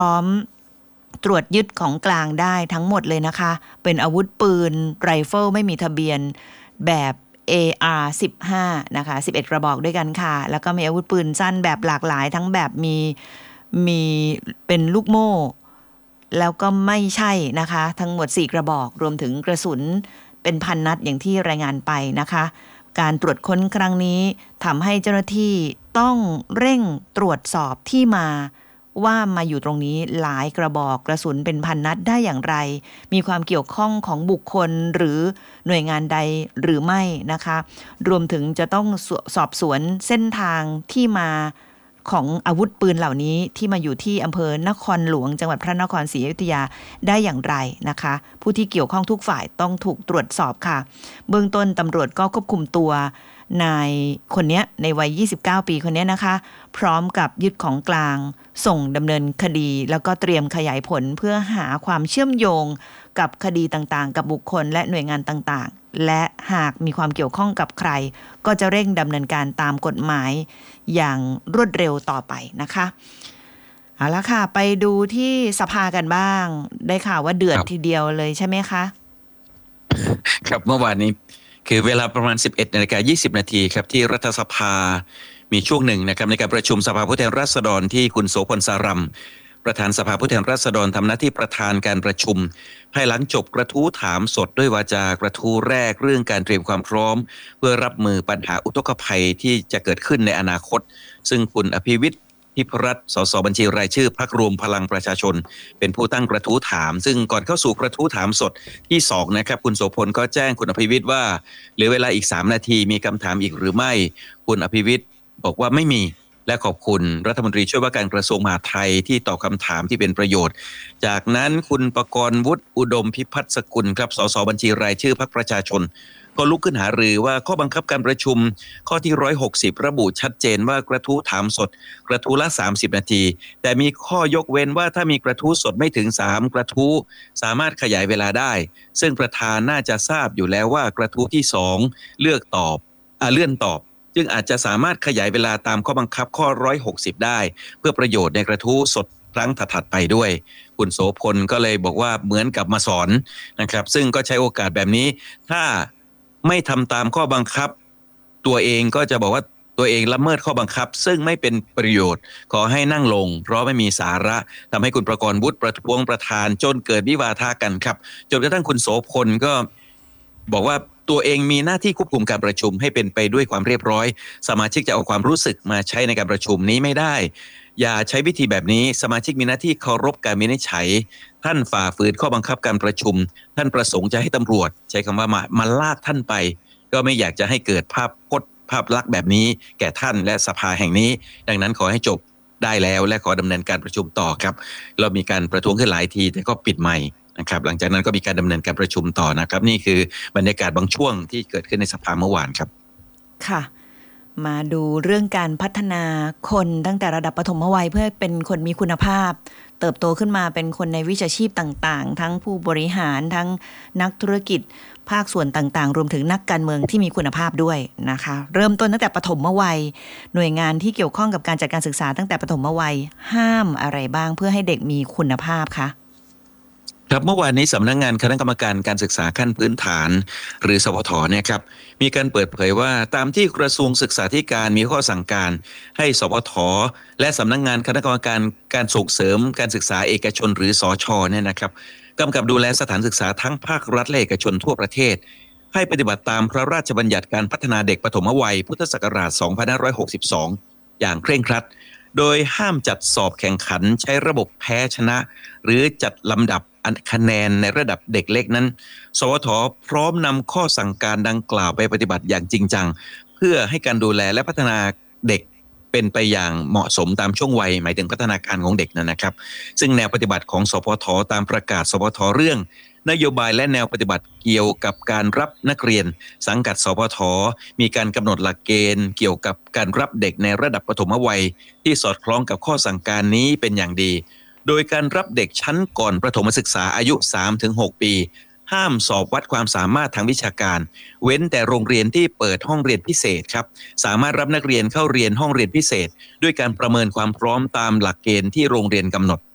พร้อมตรวจยึดของกลางได้ทั้งหมดเลยนะคะเป็นอาวุธปืนไรเฟิลไม่มีทะเบียนแบบ AR-15 นะคะ11กระบอกด้วยกันค่ะแล้วก็มีอาวุธปืนสั้นแบบหลากหลายทั้งแบบมีเป็นลูกโม่แล้วก็ไม่ใช่นะคะทั้งหมด4กระบอกรวมถึงกระสุนเป็นพันนัดอย่างที่รายงานไปนะคะการตรวจค้นครั้งนี้ทำให้เจ้าหน้าที่ต้องเร่งตรวจสอบที่มาว่ามาอยู่ตรงนี้หลายกระบอกกระสุนเป็นพันนัดได้อย่างไรมีความเกี่ยวข้องของบุคคลหรือหน่วยงานใดหรือไม่นะคะรวมถึงจะต้องสอบสวนเส้นทางที่มาของอาวุธปืนเหล่านี้ที่มาอยู่ที่อำเภอนครหลวงจังหวัดพระนครศรีอยุธยาได้อย่างไรนะคะผู้ที่เกี่ยวข้องทุกฝ่ายต้องถูกตรวจสอบค่ะเบื้องต้นตำรวจก็ควบคุมตัวนายคนนี้ในวัย29ปีคนนี้นะคะพร้อมกับยึดของกลางส่งดำเนินคดีแล้วก็เตรียมขยายผลเพื่อหาความเชื่อมโยงกับคดีต่างๆกับบุคคลและหน่วยงานต่างๆและหากมีความเกี่ยวข้องกับใครก็จะเร่งดำเนินการตามกฎหมายอย่างรวดเร็วต่อไปนะคะเอาละค่ะไปดูที่สภากันบ้างได้ข่าวว่าเดือดทีเดียวเลยใช่ไหมคะครับเมื่อวานนี้คือเวลาประมาณ 11:20 นาทีครับที่รัฐสภามีช่วงหนึ่งนะครับในการประชุมสภาผู้แทนราษฎรที่คุณโสพลสารัมประธานสภาผู้แทนราษฎรทำหน้าที่ประธานการประชุมภายหลังจบกระทู้ถามสดด้วยวาจากระทู้แรกเรื่องการเตรียมความพร้อมเพื่อรับมือปัญหาอุทกภัยที่จะเกิดขึ้นในอนาคตซึ่งคุณอภิวิทย์ทิพรัตน์สสบัญชีรายชื่อพรรครวมพลังประชาชนเป็นผู้ตั้งกระทู้ถามซึ่งก่อนเข้าสู่กระทู้ถามสดที่2นะครับคุณโสพลก็แจ้งคุณอภิวิทย์ว่าเหลือเวลาอีก3นาทีมีคำถามอีกหรือไม่คุณอภิวิทย์บอกว่าไม่มีและขอบคุณรัฐมนตรีช่วยว่าการกระทรวงมหาดไทยที่ตอบคำถามที่เป็นประโยชน์จากนั้นคุณประกรณ์วุฒิอุดมพิพัฒน์สกุลครับสสบัญชีรายชื่อพรรคประชาชนก็ลุกขึ้นหารือว่าข้อบังคับการประชุมข้อที่160ระบุชัดเจนว่ากระทู้ถามสดกระทู้ละ30นาทีแต่มีข้อยกเว้นว่าถ้ามีกระทู้สดไม่ถึง3กระทู้สามารถขยายเวลาได้ซึ่งประธานน่าจะทราบอยู่แล้วว่ากระทู้ที่2เลื่อนตอบจึงอาจจะสามารถขยายเวลาตามข้อบังคับข้อ160ได้เพื่อประโยชน์ในกระทู้สดครั้งถัดๆไปด้วยคุณโสพลก็เลยบอกว่าเหมือนกับมาสอนนะครับซึ่งก็ใช้โอกาสแบบนี้ถ้าไม่ทำตามข้อบังคับตัวเองก็จะบอกว่าตัวเองละเมิดข้อบังคับซึ่งไม่เป็นประโยชน์ขอให้นั่งลงเพราะไม่มีสาระทำให้คุณประกรณ์วุฒิประท้วงประธานจนเกิดวิวาทะกันครับจนกระทั่งคุณโสพลก็บอกว่าตัวเองมีหน้าที่ควบคุมการประชุมให้เป็นไปด้วยความเรียบร้อยสมาชิกจะเอาความรู้สึกมาใช้ในการประชุมนี้ไม่ได้อย่าใช้วิธีแบบนี้สมาชิกมีหน้าที่เคารพการวินิจฉัยท่านฝ่าฝืนข้อบังคับการประชุมท่านประสงค์จะให้ตำรวจใช้คำว่ามาลากท่านไปก็ไม่อยากจะให้เกิดภาพลักษณ์แบบนี้แก่ท่านและสภาแห่งนี้ดังนั้นขอให้จบได้แล้วและขอดำเนินการประชุมต่อครับเรามีการประท้วงขึ้นหลายทีแต่ก็ปิดไมค์นะครับหลังจากนั้นก็มีการดำเนินการประชุมต่อนะครับนี่คือบรรยากาศบางช่วงที่เกิดขึ้นในสภาเมื่อวานครับค่ะมาดูเรื่องการพัฒนาคนตั้งแต่ระดับปฐมวัยเพื่อเป็นคนมีคุณภาพเติบโตขึ้นมาเป็นคนในวิชาชีพต่างๆทั้งผู้บริหารทั้งนักธุรกิจภาคส่วนต่างๆรวมถึงนักการเมืองที่มีคุณภาพด้วยนะคะเริ่มต้นตั้งแต่ปฐมวัยหน่วยงานที่เกี่ยวข้องกับการจัดการศึกษาตั้งแต่ปฐมวัยห้ามอะไรบ้างเพื่อให้เด็กมีคุณภาพคะครับเมื่อวานนี้สำนักงานคณะกรรมการการศึกษาขั้นพื้นฐานหรือสพทเนี่ยครับมีการเปิดเผยว่าตามที่กระทรวงศึกษาธิการมีข้อสั่งการให้สพทและสำนักงานคณะกรรมการการส่งเสริมการศึกษาเอกชนหรือสชเนี่ยนะครับกำกับดูแลสถานศึกษาทั้งภาครัฐและเอกชนทั่วประเทศให้ปฏิบัติตามพระราชบัญญัติการพัฒนาเด็กปฐมวัยพุทธศักราช2562อย่างเคร่งครัดโดยห้ามจัดสอบแข่งขันใช้ระบบแพ้ชนะหรือจัดลำดับคะแนนในระดับเด็กเล็กนั้นสวท.พร้อมนำข้อสั่งการดังกล่าวไปปฏิบัติอย่างจริงจังเพื่อให้การดูแลและพัฒนาเด็กเป็นไปอย่างเหมาะสมตามช่วงวัยหมายถึงพัฒนาการของเด็กนะครับซึ่งแนวปฏิบัติของสพท.ตามประกาศสพท.เรื่องนโยบายและแนวปฏิบัติเกี่ยวกับการรับนักเรียนสังกัดสพท.มีการกำหนดหลักเกณฑ์เกี่ยวกับการรับเด็กในระดับปฐมวัยที่สอดคล้องกับข้อสั่งการนี้เป็นอย่างดีโดยการรับเด็กชั้นก่อนประถมศึกษาอายุ 3-6 ปีห้ามสอบวัดความสามารถทางวิชาการเว้นแต่โรงเรียนที่เปิดห้องเรียนพิเศษครับสามารถรับนักเรียนเข้าเรียนห้องเรียนพิเศษด้วยการประเมินความพร้อมตามหลักเกณฑ์ที่โรงเรียนกำหนด